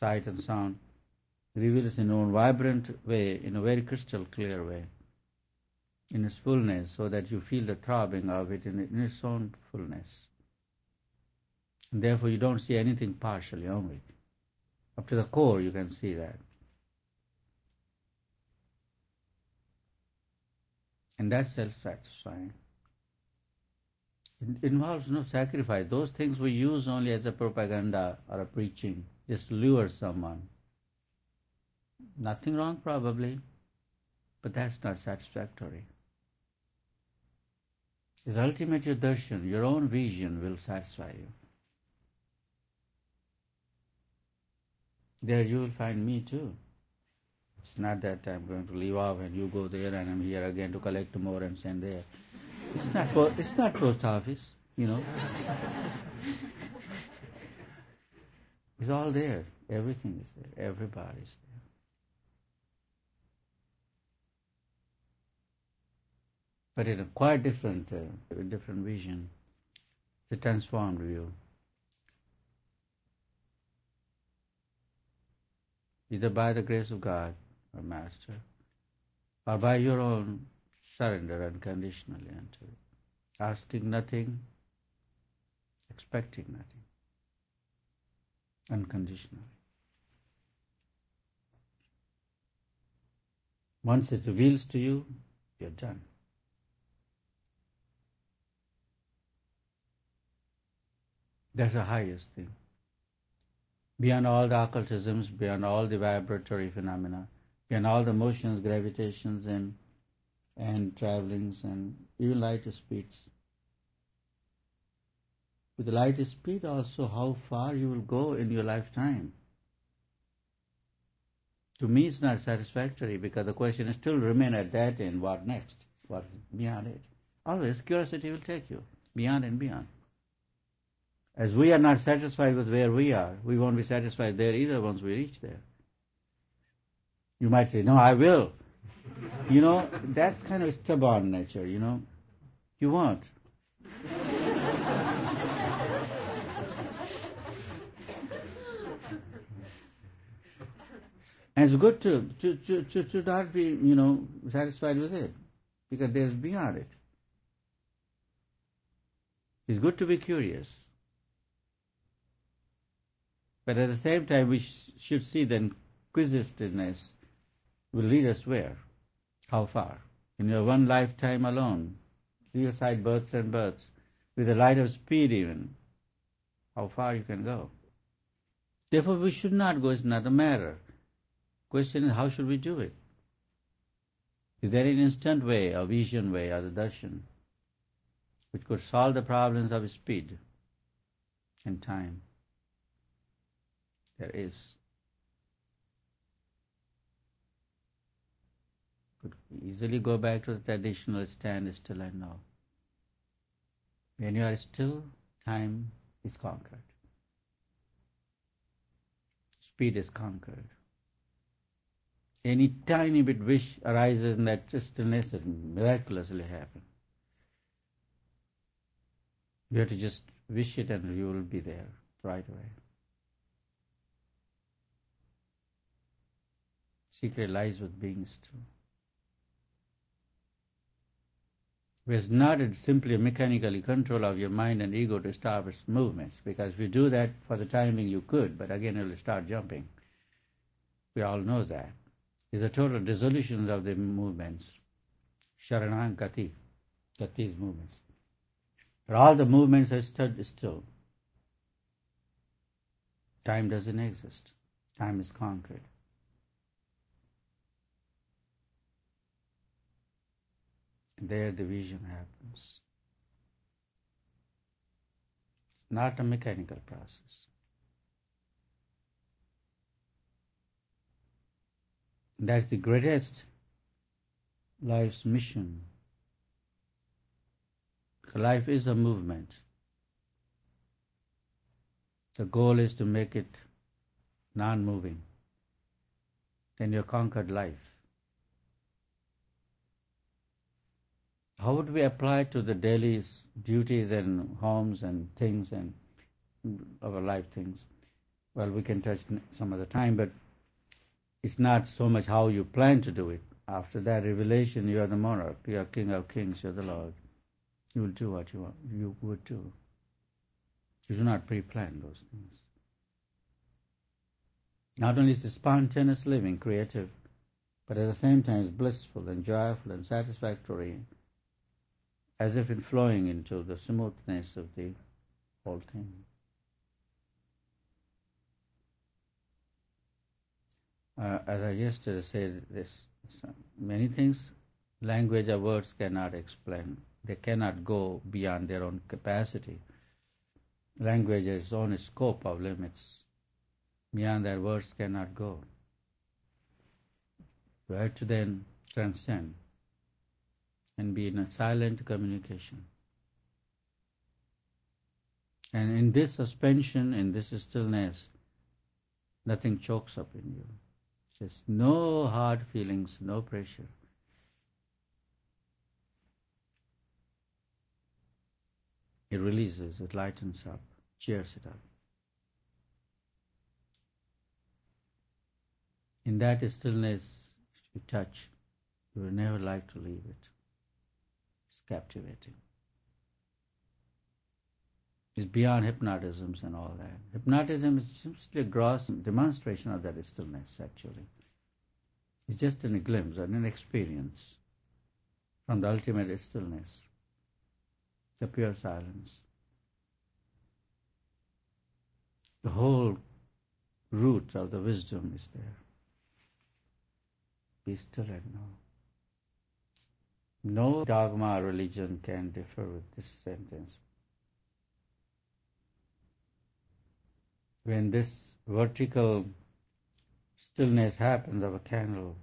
sight and sound, reveals in a vibrant way, in a very crystal clear way, in its fullness, so that you feel the throbbing of it in its own fullness. And therefore you don't see anything partially only. Up to the core you can see that. And that's self-satisfying. It involves no sacrifice. Those things we use only as a propaganda or a preaching, just to lure someone. Nothing wrong probably, but that's not satisfactory. It's ultimate your darshan, your own vision will satisfy you. There you will find me too. It's not that I'm going to leave off and you go there and I'm here again to collect more and send there. It's not post office, you know. It's all there. Everything is there. Everybody's there. But in a quite different vision. It's a transformed view. Either by the grace of God or Master, or by your own surrender unconditionally unto it, asking nothing, expecting nothing, unconditionally. Once it reveals to you, you're done. That's the highest thing. Beyond all the occultisms, beyond all the vibratory phenomena, beyond all the motions, gravitations, and travelings, and even light speeds. With the light speed also, how far you will go in your lifetime. To me it's not satisfactory, because the question is still remain at that end, what next? What is beyond it? Always curiosity will take you beyond and beyond. As we are not satisfied with where we are, we won't be satisfied there either once we reach there. You might say, no, I will. You know, that's kind of stubborn nature, you know. You won't. And it's good to not be, you know, satisfied with it, because there's beyond it. It's good to be curious. But at the same time, we should see that inquisitiveness will lead us where? How far? In your one lifetime alone, leave aside births and births, with the light of speed even, how far you can go. Therefore, we should not go, it's not a matter. Question is, how should we do it? Is there an instant way, a vision way, or the darshan, which could solve the problems of speed and time? There is. Could easily go back to the traditional stand still and know. When you are still, time is conquered. Speed is conquered. Any tiny bit wish arises in that stillness, it miraculously happens. You have to just wish it and you will be there right away. Secret lies with being still. It's not simply a mechanical control of your mind and ego to stop its movements, because if you do that for the timing you could, but again it will start jumping. We all know that. It's a total dissolution of the movements. Sharanam Gati, Gati's movements. But all the movements are stood still. Time doesn't exist. Time is conquered. There the vision happens. It's not a mechanical process. That's the greatest life's mission. Life is a movement. The goal is to make it non-moving. Then you conquered life. How would we apply to the daily duties and homes and things and our life things? Well, we can touch some other time, but it's not so much how you plan to do it. After that revelation, you are the monarch, you are King of Kings, you are the Lord. You will do what you want, you would do. You do not pre-plan those things. Not only is it spontaneous living, creative, but at the same time it's blissful and joyful and satisfactory, as if it flowing into the smoothness of the whole thing. As I yesterday said, many things language or words cannot explain. They cannot go beyond their own capacity. Language has its own scope of limits. Beyond that, words cannot go. We have to then transcend and be in a silent communication. And in this suspension, in this stillness, nothing chokes up in you. Just no hard feelings, no pressure. It releases, it lightens up, cheers it up. In that stillness, you touch, you will never like to leave it. It's captivating. It's beyond hypnotisms and all that. Hypnotism is simply a gross demonstration of that stillness, actually. It's just a glimpse and an experience from the ultimate stillness, the pure silence. The whole root of the wisdom is there. Be still and know. No dogma or religion can differ with this sentence. When this vertical stillness happens of a candle,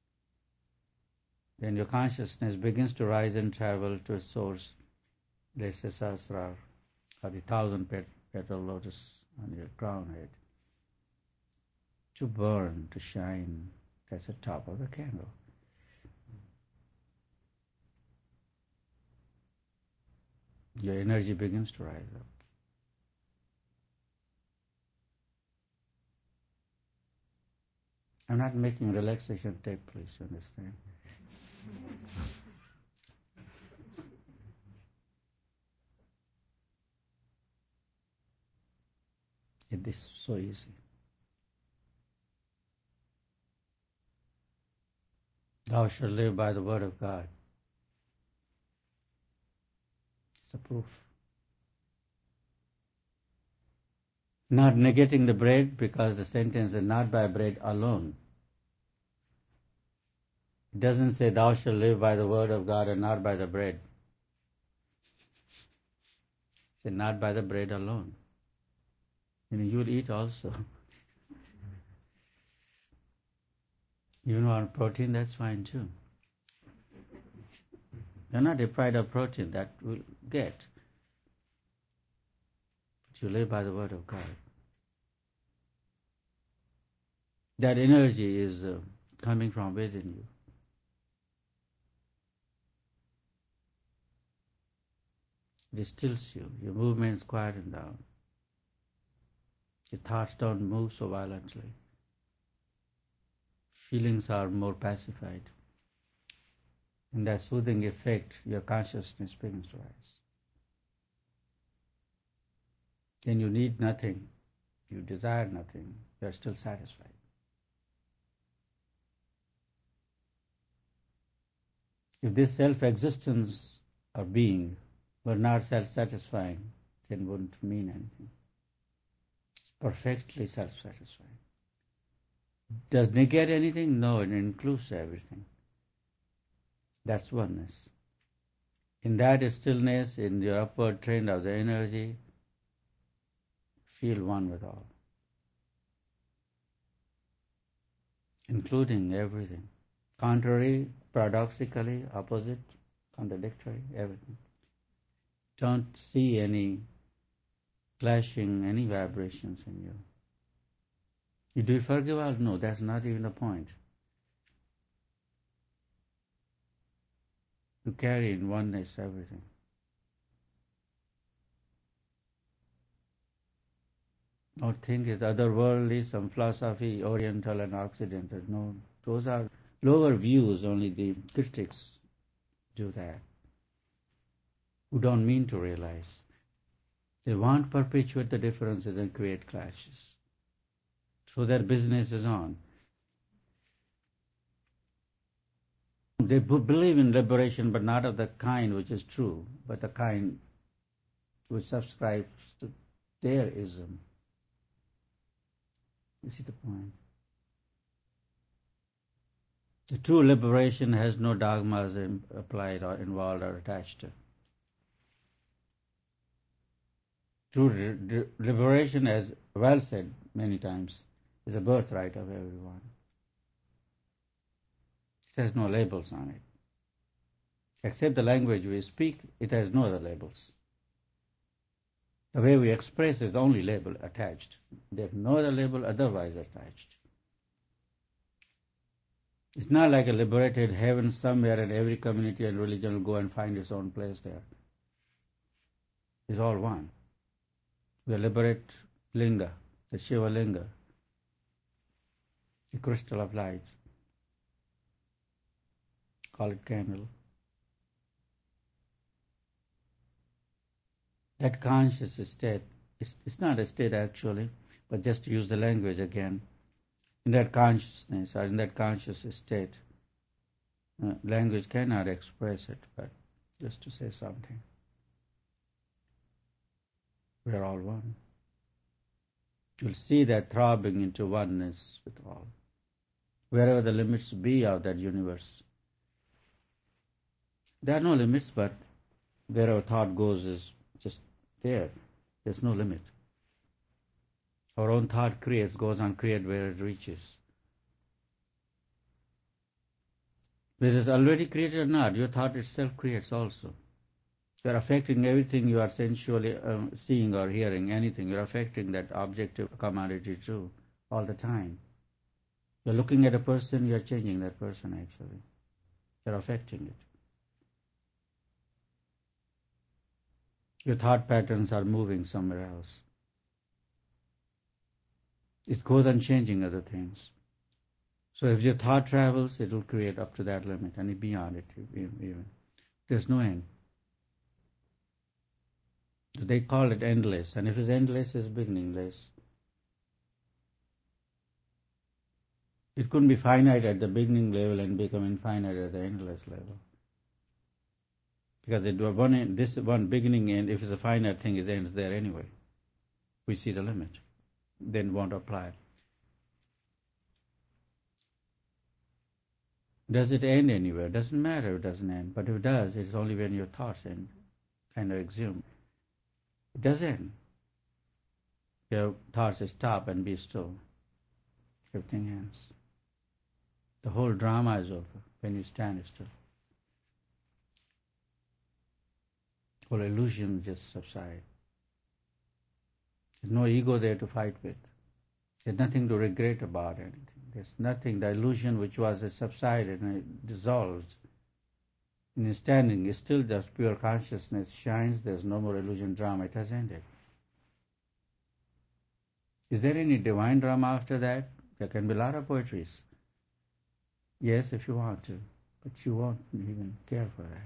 then your consciousness begins to rise and travel to a source, let's say Sahasrara, or the 1,000-petal lotus on your crown head, to burn, to shine. That's the top of the candle. Your energy begins to rise up. I'm not making relaxation tape, please understand. It is so easy. Thou shalt live by the word of God. It's a proof. Not negating the bread, because the sentence is not by bread alone. It doesn't say thou shalt live by the word of God and not by the bread. It says not by the bread alone. You'll eat also. You want protein, that's fine too. You're not deprived of protein, that will get. But you live by the word of God. That energy is coming from within you. It stills you. Your movements quieten down. Your thoughts don't move so violently. Feelings are more pacified. In that soothing effect, your consciousness begins to rise. Then you need nothing. You desire nothing. You are still satisfied. If this self-existence or being were not self-satisfying, then it wouldn't mean anything. It's perfectly self-satisfying. Does negate anything? No, it includes everything. That's oneness. In that stillness, in the upward trend of the energy, feel one with all, including everything. Contrary, paradoxically, opposite, contradictory, everything. Don't see any clashing, any vibrations in you. Do you forgive us? No, that's not even the point. You carry in oneness everything. Not think is otherworldly, some philosophy, Oriental and Occidental. No, those are lower views, only the critics do that, who don't mean to realize. They want to perpetuate the differences and create clashes. So their business is on. They believe in liberation, but not of the kind which is true, but the kind which subscribes to their ism. You see the point? The true liberation has no dogmas applied or involved or attached to. True liberation, as well said many times, is a birthright of everyone. It has no labels on it. Except the language we speak, it has no other labels. The way we express is the only label attached. There's no other label otherwise attached. It's not like a liberated heaven somewhere and every community and religion will go and find its own place there. It's all one. We liberate linga, the Shiva linga, the crystal of light. Call it candle. That conscious state, it's not a state actually, but just to use the language again, in that consciousness or in that conscious state, language cannot express it, but just to say something. We are all one. You'll see that throbbing into oneness with all. Wherever the limits be of that universe. There are no limits, but wherever thought goes is just there. There's no limit. Our own thought goes on create where it reaches. Whether it's already created or not, your thought itself creates also. You are affecting everything you are sensually seeing or hearing, anything. You are affecting that objective commodity too, all the time. You are looking at a person, you are changing that person actually. You are affecting it. Your thought patterns are moving somewhere else. It goes on changing other things. So if your thought travels, it will create up to that limit and beyond it even. There's no end. So they call it endless, and if it's endless, it's beginningless. It couldn't be finite at the beginning level and become infinite at the endless level. Because this one beginning end, if it's a finite thing, it ends there anyway. We see the limit. Then won't apply. Does it end anywhere? Doesn't matter if it doesn't end. But if it does, it's only when your thoughts end, kind of exhume. It does end. Your thoughts stop and be still. Everything ends. The whole drama is over when you stand still. Whole illusion just subsides. There's no ego there to fight with. There's nothing to regret about anything. There's nothing. The illusion which was subsided and it dissolves. In standing, is still just pure consciousness shines. There's no more illusion drama. It has ended. Is there any divine drama after that? There can be a lot of poetries. Yes, if you want to, but you won't even care for that.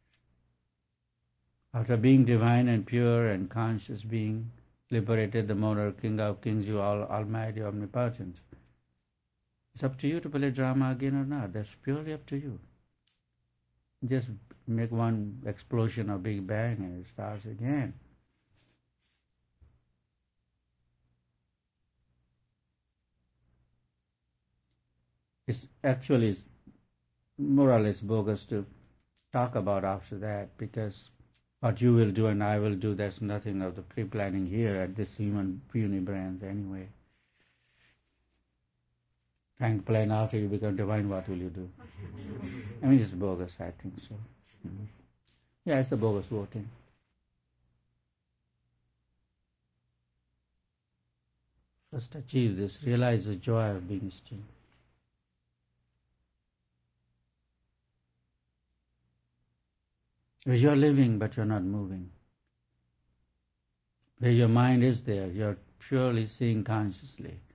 After being divine and pure and conscious being, liberated, the monarch, king of kings, you are almighty, omnipotent. It's up to you to play drama again or not. That's purely up to you. Just make one explosion or big bang and it starts again. It's actually more or less bogus to talk about after that, because what you will do and I will do, there's nothing of the pre-planning here at this human puny brains anyway. Trying to plan after you become divine, what will you do? I mean, it's bogus, I think so. Mm-hmm. Yeah, it's a bogus voting. First achieve this, realize the joy of being still. Where you're living but you're not moving. Where your mind is there, you're surely seeing consciously.